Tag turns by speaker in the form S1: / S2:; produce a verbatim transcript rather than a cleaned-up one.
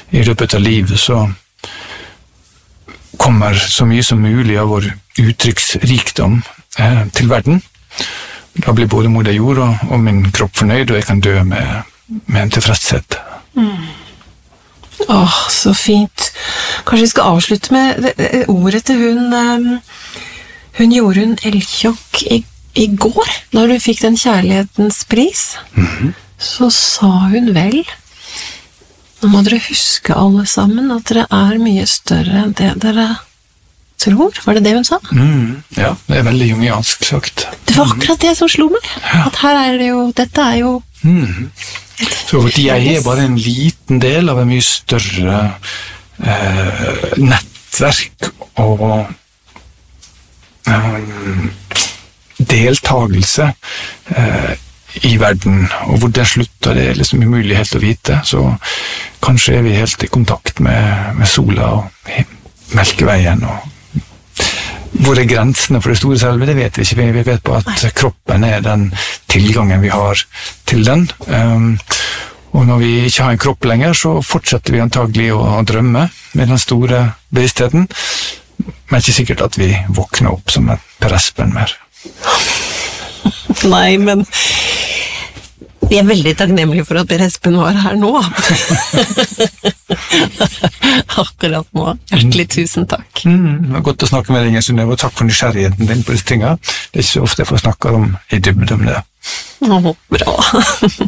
S1: i løpet av livet så kommer så mye som mulig av vår uttrykksrikdom eh, til verden. Da blir både moder jord og, og min kropp fornøyd, og jeg kan dø med, med en tilfredshet.
S2: Mm. Åh, så fint. Kanskje vi skal avslutte med det, det, ordet til hun um, hun Jorunn Elkjokk i, i går, når du fikk den kjærlighetens pris. Mm-hmm. Så sa hun vel, nå må dere huske alle sammen at dere er mye større enn det dere tror. Var det det hun sa?
S1: Mm, ja, det er veldig jungiansk sagt.
S2: Det var akkurat det som slo meg. Ja. At her er det jo, dette er jo
S1: mm. Så jeg er bare en liten del av en mye større eh, nettverk og eh, deltagelse eh, i verden, og hvor det slutter det er liksom umulig helt å vite, så kanskje er vi helt i kontakt med, med sola og Melkeveien, og hvor er grensene for det store selve, det vet vi ikke. Vi vet på at kroppen er den tilgangen vi har til den. Um, og når vi ikke har en kropp lenger, så fortsetter vi antagelig å drømme med den store bevisstheten. Men ikke sikkert at vi våkner opp som en Per Espen mer.
S2: Nei, men vi er veldig takknemlige for at Per Espen var her nå. Akkurat nå. Hjertelig tusen takk.
S1: Mm, det var godt å snakke med deg, Inger Synnøve, og takk for nysgjerrigheten din på disse tingene. Det er ikke så ofte jeg får snakke om i dybde om det.
S2: Åh, bra.